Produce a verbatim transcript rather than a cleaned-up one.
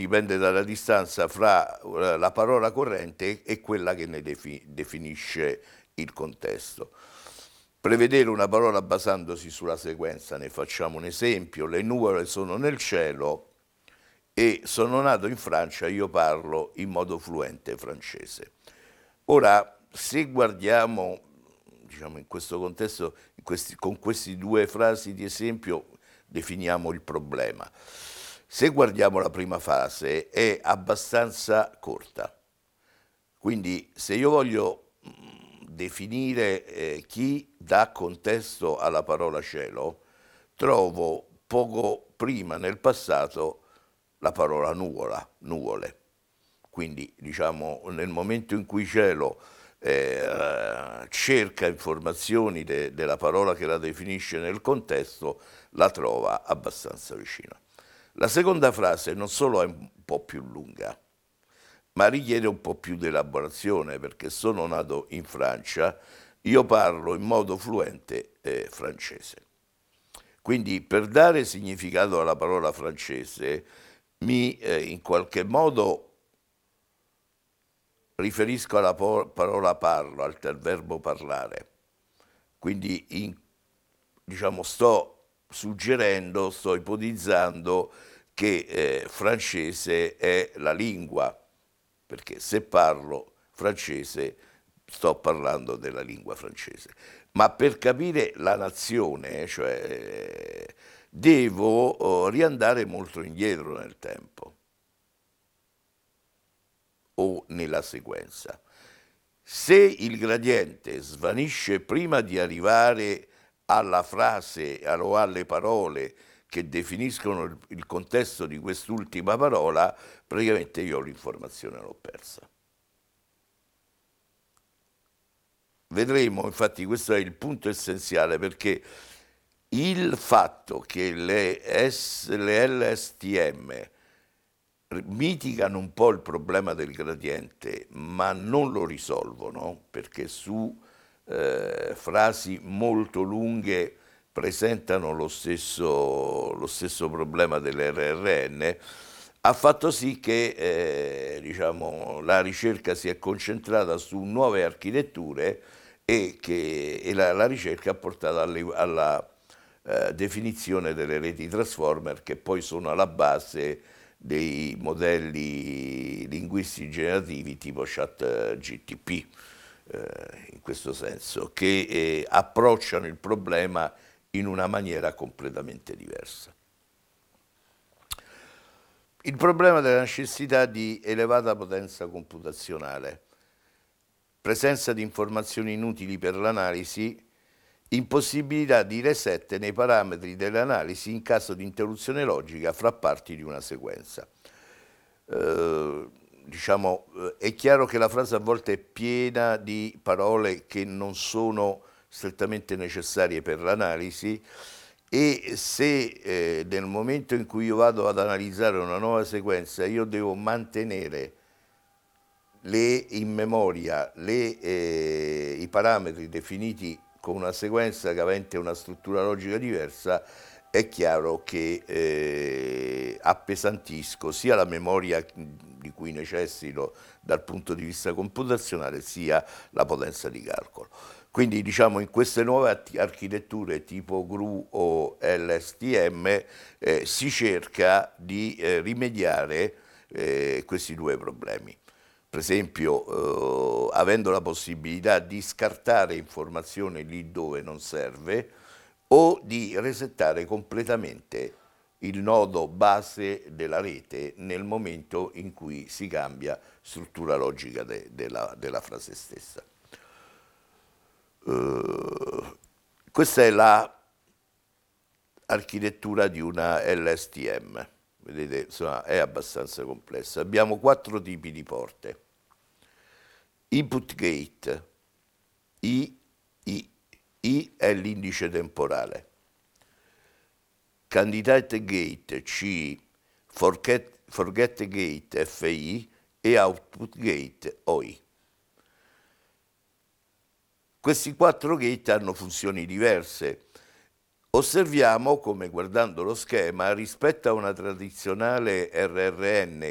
dipende dalla distanza fra eh, la parola corrente e quella che ne defi- definisce il contesto. Prevedere una parola basandosi sulla sequenza, ne facciamo un esempio: le nuvole sono nel cielo e sono nato in Francia, io parlo in modo fluente francese. Ora, se guardiamo, diciamo, in questo contesto, in questi, con queste due frasi di esempio, definiamo il problema. Se guardiamo la prima fase, è abbastanza corta. Quindi, se io voglio mh, definire eh, chi dà contesto alla parola cielo, trovo poco prima nel passato la parola nuvola, nuvole. Quindi, diciamo, nel momento in cui cielo eh, cerca informazioni de- della parola che la definisce nel contesto, la trova abbastanza vicina. La seconda frase non solo è un po' più lunga, ma richiede un po' più di elaborazione, perché sono nato in Francia, io parlo in modo fluente eh, francese. Quindi, per dare significato alla parola francese, mi eh, in qualche modo riferisco alla po- parola parlo, al al verbo parlare. Quindi, in- diciamo, sto suggerendo, sto ipotizzando che eh, francese è la lingua, perché se parlo francese sto parlando della lingua francese. Ma per capire la nazione, cioè, eh, devo oh, riandare molto indietro nel tempo o nella sequenza. Se il gradiente svanisce prima di arrivare alla frase o alle parole che definiscono il, il contesto di quest'ultima parola, praticamente io l'informazione l'ho persa. Vedremo, infatti questo è il punto essenziale, perché il fatto che le, S, le L S T M mitigano un po' il problema del gradiente, ma non lo risolvono, perché su eh, frasi molto lunghe presentano lo stesso, lo stesso problema dell'R R N, ha fatto sì che eh, diciamo, la ricerca si è concentrata su nuove architetture e che e la, la ricerca ha portato alle, alla eh, definizione delle reti transformer, che poi sono alla base dei modelli linguistici generativi tipo ChatGPT, eh, in questo senso, che eh, approcciano il problema in una maniera completamente diversa. Il problema della necessità di elevata potenza computazionale, presenza di informazioni inutili per l'analisi, impossibilità di reset nei parametri dell'analisi in caso di interruzione logica fra parti di una sequenza. Eh, diciamo, eh, è chiaro che la frase a volte è piena di parole che non sono strettamente necessarie per l'analisi, e se eh, nel momento in cui io vado ad analizzare una nuova sequenza io devo mantenere le, in memoria le, eh, i parametri definiti con una sequenza che avente una struttura logica diversa, è chiaro che eh, appesantisco sia la memoria di cui necessito dal punto di vista computazionale, sia la potenza di calcolo. Quindi, diciamo, in queste nuove architetture tipo G R U o L S T M eh, si cerca di eh, rimediare eh, questi due problemi. Per esempio, eh, avendo la possibilità di scartare informazioni lì dove non serve, o di resettare completamente il nodo base della rete nel momento in cui si cambia struttura logica de, de la, della frase stessa. Uh, questa è l'architettura di una L S T M. Vedete, insomma, è abbastanza complessa. Abbiamo quattro tipi di porte. Input gate, I, I, I è l'indice temporale. Candidate gate, C, forget, forget gate, F I, e output gate, O I. Questi quattro gate hanno funzioni diverse. Osserviamo come, guardando lo schema, rispetto a una tradizionale R R N